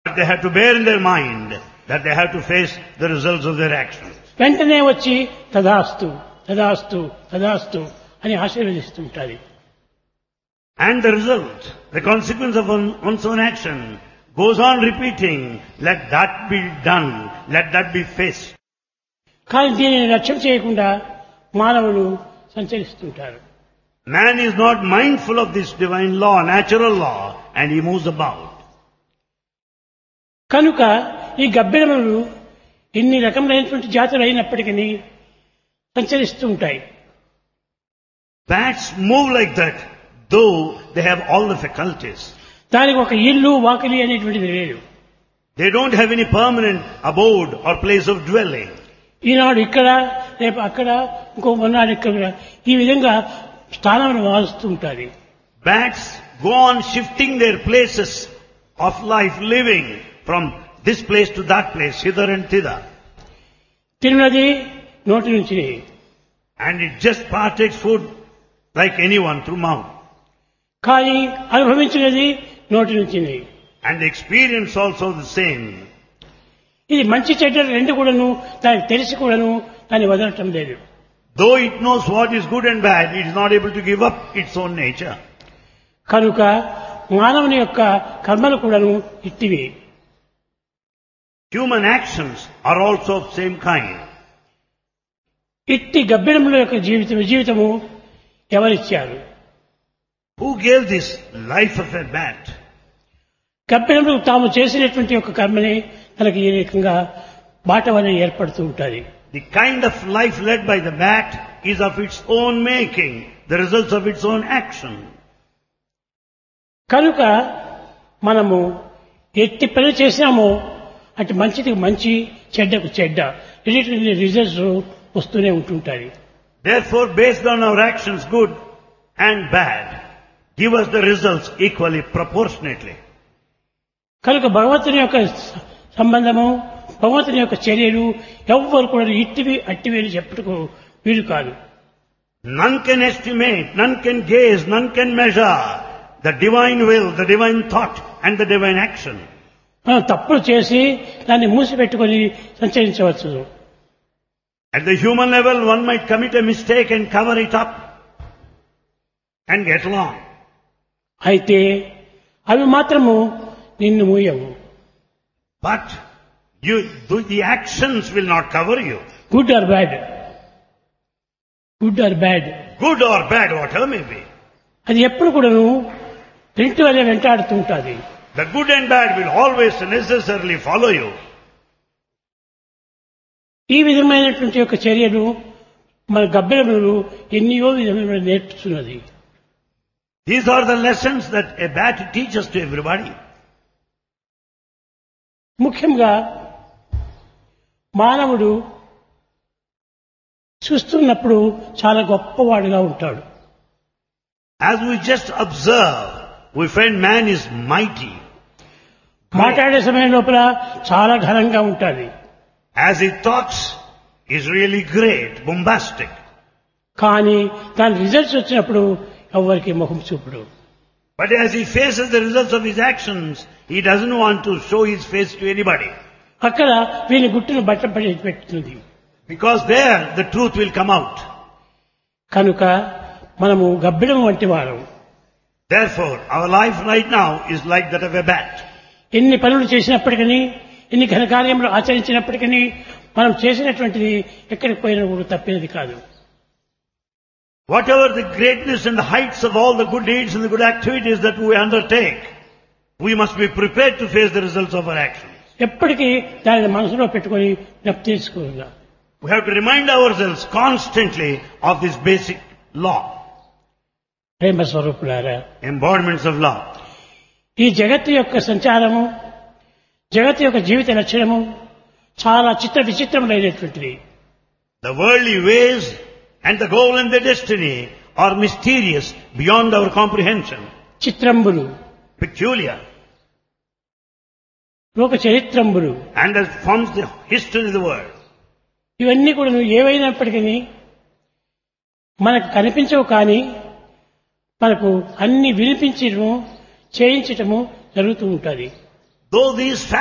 They have to bear in their mind that they have to face the results of their actions. వెంటనే వచ్చి తదాస్తు తదాస్తు తదాస్తు అని ఆశీర్వదిస్తుంటారు. And the result, the consequence of one's own action goes on repeating, let that be done, let that be faced. కానీ దీనిని లక్ష్యం చేయకుండా మానవులు సంచరిస్తుంటారు. Man is not mindful of this divine law, natural law, and he moves about. కనుక ఈ గబ్బిలములు ఇన్ని రకములైనటువంటి జాతులు అయినప్పటికీ సంచరిస్తూ ఉంటాయి. Bats move like that, though they have all the faculties. దానికి ఒక ఇల్లు వాకిలి అనేటువంటిది లేదు. They don't have any permanent abode or place of dwelling. ఈనాడు ఇక్కడ రేపు అక్కడ ఇంకో మొన్నాడు ఇక్కడ ఈ విధంగా స్థానాలను మారుస్తూ ఉంటారు. Bats go on shifting their places of life, living from this place to that place, hither and thither. తిన్నది నోటి నుంచి, And it just partakes food like anyone through mouth. కానీ అనుభవించినది నోటి నుంచి. And the experience also the same. ఇది మంచి చెడ్డలు రెండు కూడాను దానికి తెలిసి కూడాను దాన్ని వదలటం లేదు. Though it knows what is good and bad, it is not able to give up its own nature. కనుక మానవుని యొక్క కర్మలు కూడాను ఇట్టివి. Human actions are also of same kind. ఇట్టి గబ్బిడముల యొక్క జీవితము ఎవరిచ్చారు? Who gave this life of a bat? గబ్బిడములు తాము చేసినటువంటి యొక్క కర్మని తనకి ఈ రకంగా బాటవని ఏర్పడుతూ ఉంటుంది. The kind of life led by the bat is of its own making, the results of its own action. కనుక మనము ఎట్టి పని చేసినామో అటు మంచిది మంచి చెడ్డకు చెడ్డ రిజల్ట్స్ వస్తూనే ఉంటుంటాయి. Therefore, based on our actions, good and bad, give us the results equally, proportionately. కనుక భగవంతుని యొక్క సంబంధము భగవంతుని యొక్క చర్యలు ఎవ్వరు కూడా ఇట్టివి అట్టివి అని చెప్పుటకు వీలు కాదు. None can estimate, none can gaze, none can measure the divine will, the divine thought and the divine action. మనం తప్పులు చేసి దాన్ని మూసిపెట్టుకొని సంచరించవచ్చు. At the human level, one might commit a mistake and cover it up and get along. అయితే అవి మాత్రము నిన్ను మూయవు. But the actions will not cover you. Good or bad, good or bad, Good or bad, whatever may be. అది ఎప్పుడు కూడాను రెంటి వల్ల వెంటాడుతూ ఉంటుంది. The good and bad will always necessarily follow you. ఈ విధమైనటువంటి యొక్క చర్యలు మన గబ్బిలములు ఎన్నో విధములు నేర్పుతున్నది. These are the lessons that a bat teaches to everybody. ముఖ్యంగా మానవుడు చూస్తున్నప్పుడు చాలా గొప్పవాడుగా ఉంటాడు. As we just observe, we find man is mighty. మాట్లాడే సమయం లోపల చాలా ఘనంగా ఉంటుంది. As he talks, is really great, bombastic. కానీ దాని రిజల్ట్స్ వచ్చినప్పుడు ఎవరికి ముఖం చూపుడు. But as he faces the results of his actions, he doesn't want to show his face to anybody. అక్కడ వీని గుట్టును బట్ట పెట్టుతుంది. Because there the truth will come out. కనుక మనము గబ్బిడం వంటి వారు. Therefore, our life right now is like that of a bat. ఎన్ని పనులు చేసినప్పటికీ ఎన్ని ఘనకార్యములు ఆచరించినప్పటికీ మనం చేసినటువంటిది ఎక్కడికి పోయినా కూడా తప్పేది కాదు. Whatever the greatness and the heights of all the good deeds and the good activities that we undertake, we must be prepared to face the results of our actions. ఎప్పటికీ దానిని మనసులో పెట్టుకొని జ్ఞప్తి చేసుకోవాలి. We have to remind ourselves constantly of this basic law. ప్రేమ స్వరూపులారా, Embodiments of law. ఈ జగత్తు యొక్క సంచారము, జగత్తు యొక్క జీవిత లక్షణము చాలా చిత్ర విచిత్రములైనటువంటిది. The worldly ways and the goal and the destiny are mysterious beyond our comprehension. చిత్రంబులు, Peculiar. లోక చరిత్రంబులు, And that forms the history of the world. ఇవన్నీ కూడా ఏవైనప్పటికీ మనకు కనిపించవు, కానీ మనకు అన్ని వినిపించడము చేయించటము జరుగుతూ ఉంటుంది. Though these